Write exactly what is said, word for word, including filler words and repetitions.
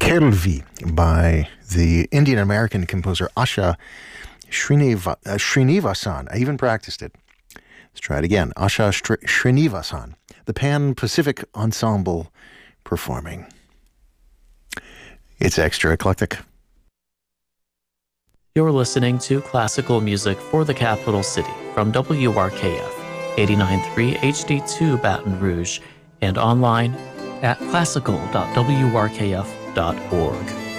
Bhairavi by the Indian-American composer Asha Srineva- uh, Srinivasan. I even practiced it. Let's try it again. Asha Str- Srinivasan, the Pan-Pacific Ensemble performing. It's extra eclectic. You're listening to classical music for the capital city from W R K F eighty-nine point three H D two Baton Rouge and online at classical dot w r k f dot org.